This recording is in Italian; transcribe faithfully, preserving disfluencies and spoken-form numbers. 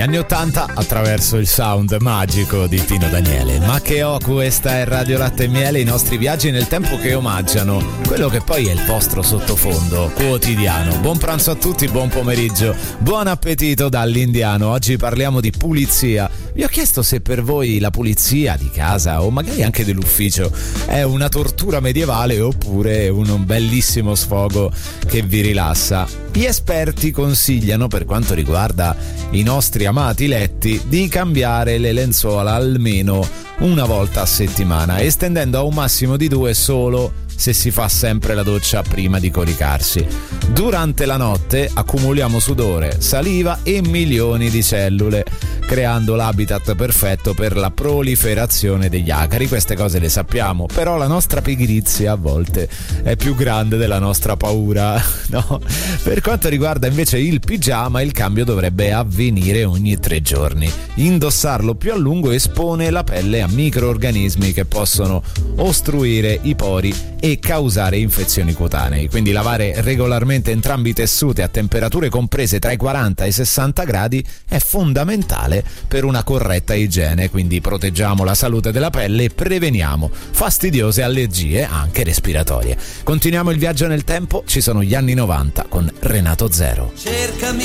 anni ottanta attraverso il sound magico di Pino Daniele. Ma che ho, questa è Radio Latte e Miele, i nostri viaggi nel tempo che omaggiano quello che poi è il vostro sottofondo quotidiano. Buon pranzo a tutti, buon pomeriggio, buon appetito dall'indiano. Oggi parliamo di pulizia. Vi ho chiesto se per voi la pulizia di casa o magari anche dell'ufficio è una tortura medievale oppure un bellissimo sfogo che vi rilassa. Gli esperti consigliano, per quanto riguarda i nostri amati letti, di cambiare le lenzuola almeno una volta a settimana, estendendo a un massimo di due solo se si fa sempre la doccia prima di coricarsi. Durante la notte accumuliamo sudore, saliva e milioni di cellule, creando l'habitat perfetto per la proliferazione degli acari. Queste cose le sappiamo, però la nostra pigrizia a volte è più grande della nostra paura, no? Per quanto riguarda invece il pigiama, il cambio dovrebbe avvenire ogni tre giorni. Indossarlo più a lungo espone la pelle a microorganismi che possono ostruire i pori e causare infezioni cutanee, quindi lavare regolarmente entrambi i tessuti a temperature comprese tra i quaranta e i sessanta gradi è fondamentale per una corretta igiene, quindi proteggiamo la salute della pelle e preveniamo fastidiose allergie anche respiratorie. Continuiamo il viaggio nel tempo, ci sono gli anni novanta con Renato Zero. Cercami